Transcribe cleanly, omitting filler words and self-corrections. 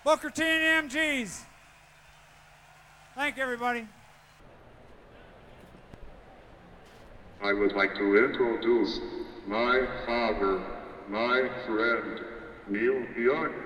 Booker T and the MGs. Thank you, everybody. I would like to introduce my father, my friend, Neil Young.